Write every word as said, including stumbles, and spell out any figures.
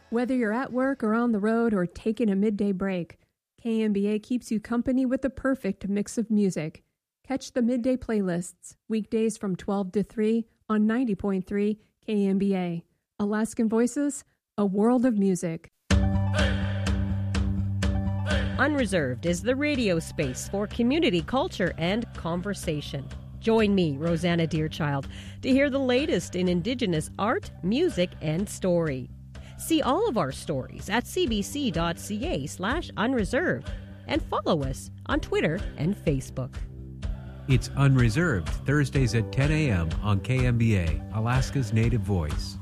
Whether you're at work or on the road or taking a midday break, K M B A keeps you company with the perfect mix of music. Catch the midday playlists, weekdays from twelve to three on ninety point three K M B A. Alaskan Voices, a world of music. Unreserved is the radio space for community culture and conversation. Join me, Rosanna Deerchild, to hear the latest in Indigenous art, music, and story. See all of our stories at cbc.ca slash unreserved and follow us on Twitter and Facebook. It's Unreserved, Thursdays at ten a.m. on K M B A, Alaska's Native Voice.